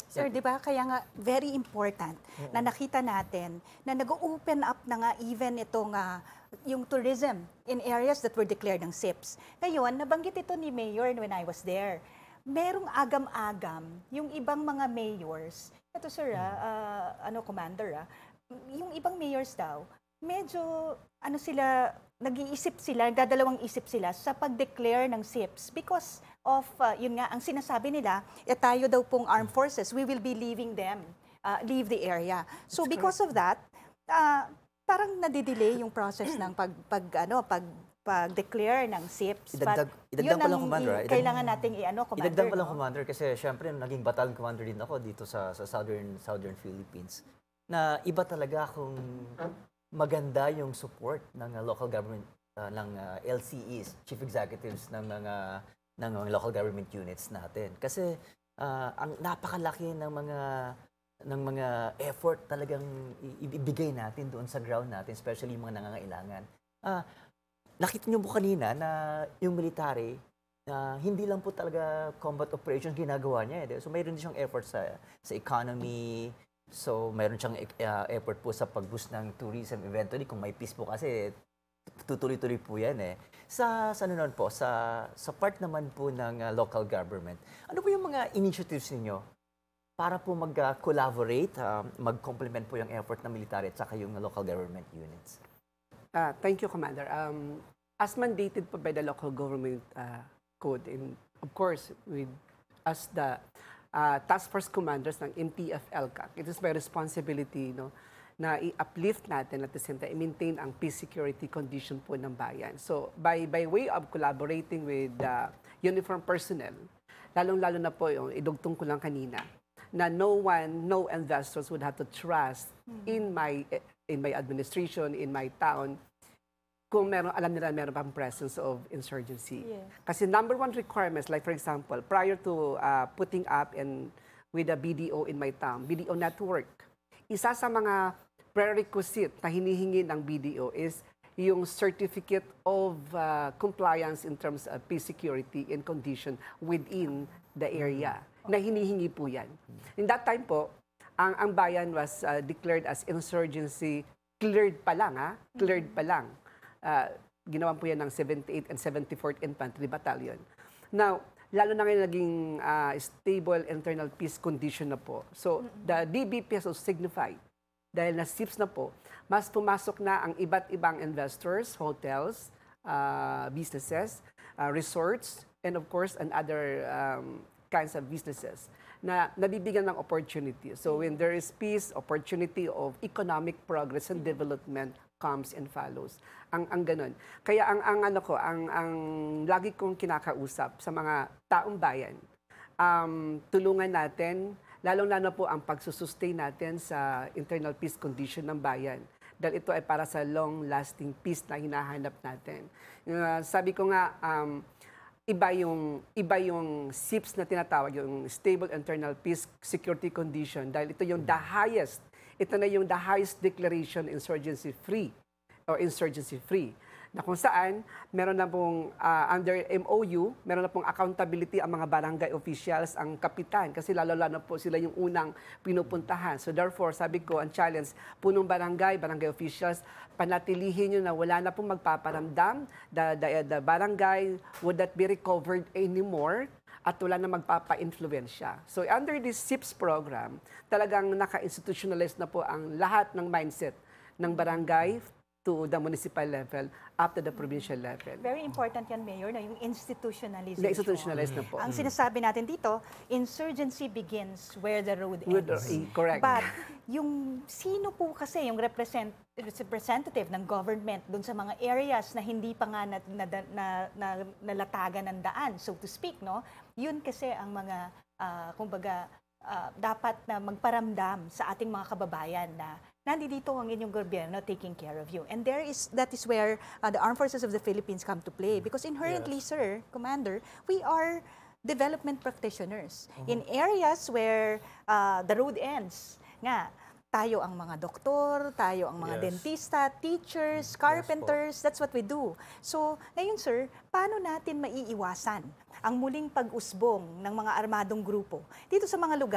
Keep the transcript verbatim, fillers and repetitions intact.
Sir, di ba? Kaya nga, very important mm-hmm. na nakita natin na nag-open up na nga even itong uh, yung tourism in areas that were declared ng S I P S. Ngayon, nabanggit ito ni Mayor when I was there. Merong agam-agam yung ibang mga mayors. Ito, sir, ah, uh, ano, Commander, ah, yung ibang mayors daw, medyo, ano sila, nag-iisip sila, dadalawang isip sila sa pag-declare ng S I P S because of, uh, yun nga, ang sinasabi nila, eh, tayo daw pong armed forces, we will be leaving them, uh, leave the area. So because of that, uh, parang nadidelay yung process ng pag, pag ano, pag, pag-declare ng S I P S. Idagdag, idagdag pa lang, Commander. I- kailangan nating i-ano, Commander. Idagdag pa lang, no? Commander, kasi syempre naging battalion commander din ako dito sa, sa Southern, Southern Philippines. Na iba talaga kung maganda yung support ng uh, local government, uh, ng uh, L C Es, chief executives ng mga ng mga local government units natin. Kasi uh, ang napakalaki ng mga ng mga effort talagang ibigay natin doon sa ground natin, especially yung mga nangangailangan. Uh, nakita niyo po kanina na yung military, uh, hindi lang po talaga combat operations ginagawa niya. Eh. So mayroon din siyang effort sa, sa economy, so mayroon siyang uh, effort po sa pag-boost ng tourism eventually. Kung may peace po kasi, tutuloy-tuloy po yan eh. Sa, sa ano naman po, sa, sa part naman po ng uh, local government, ano po yung mga initiatives ninyo para po mag-collaborate, uh, mag-complement po yung effort ng military at saka yung local government units? Uh, thank you, Commander. Um, as mandated po by the local government uh, code, and of course, with as the uh, task force commanders ng M T F L C A C, it is my responsibility, no, na i-uplift natin at the same time, i-maintain ang peace security condition po ng bayan. So, by, by way of collaborating with uh, uniform personnel, lalong-lalo na po yung idugtong ko lang kanina, na no one, no investors would have to trust mm-hmm. in my in my administration, in my town, kung meron, alam nila meron pang presence of insurgency. Yeah. Kasi number one requirements, like for example, prior to uh, putting up and with a B D O in my town, B D O network, isa sa mga prerequisite na hinihingi ng B D O is yung certificate of uh, compliance in terms of peace security and condition within the area. Na hinihingi po yan. In that time po, ang, ang bayan was uh, declared as insurgency, cleared pa lang, ha? Cleared pa lang. Uh, ginawa po yan ng seventy-eighth and seventy-fourth Infantry Battalion. Now, lalo na ngayon naging uh, stable internal peace condition na po. So, the D B P has also signified, dahil na S I P S na po, mas pumasok na ang iba't ibang investors, hotels, uh, businesses, uh, resorts, and of course, and other um, kinds of businesses na nabibigyan ng opportunity. So when there is peace, opportunity of economic progress and development comes and follows. Ang ang ganun. Kaya ang ang ano ko, ang ang lagi kong kinakausap sa mga taong bayan, um, tulungan natin, lalong-lalo po ang pagsusustain natin sa internal peace condition ng bayan. Dahil ito ay para sa long-lasting peace na hinahanap natin. Uh, sabi ko nga, um, iba yung iba yung S I P S na tinatawag, yung stable internal peace security condition, dahil ito yung the highest, ito na yung the highest declaration insurgency free or insurgency free, na kung saan meron na pong uh, under M O U, meron na pong accountability ang mga barangay officials, ang kapitan, kasi lalo-lalo po sila yung unang pinupuntahan. So therefore, sabi ko, ang challenge, punong barangay, barangay officials, panatilihin nyo na wala na pong magpaparamdam, the, the, the barangay would not be recovered anymore, at wala na magpapa-influensya. So under this S I P S program, talagang naka-institutionalize na po ang lahat ng mindset ng barangay to the municipal level up to the provincial level. Very important yan, Mayor, na yung institutionalization. Na institutionalize na po. Ang sinasabi natin dito, insurgency begins where the road ends. With, correct. But yung sino po kasi yung represent, representative ng government doon sa mga areas na hindi pa nga na, na, na, na, nalatagan ng daan, so to speak, no? Yun kasi ang mga, uh, kumbaga, uh, dapat na magparamdam sa ating mga kababayan na nandito ang inyong gobyerno taking care of you. And there is, that is where uh, the Armed Forces of the Philippines come to play. Because inherently, yes. Sir, Commander, we are development practitioners. Uh-huh. In areas where uh, the road ends, nga, tayo ang mga doktor, tayo ang mga yes. dentista, teachers, carpenters, yes, that's what we do. So, ngayon, sir, paano natin maiiwasan ang muling pag-usbong ng mga armadong grupo dito sa mga lugar